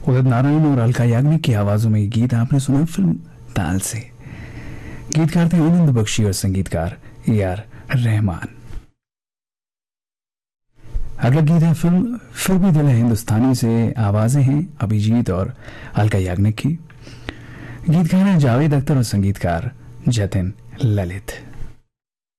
उदित नारायण और अलका याग्निक की आवाजों में ये गीत आपने सुना फिल्म ताल से। गीतकार थे आनंद बख्शी और संगीतकार AR रहमान। अगला गीत है फिल्म फिर भी दिल है हिंदुस्तानी से। आवाजें हैं अभिजीत और अलका याग्निक की। गीतकार हैं जावेद अख्तर और संगीतकार जतिन ललित।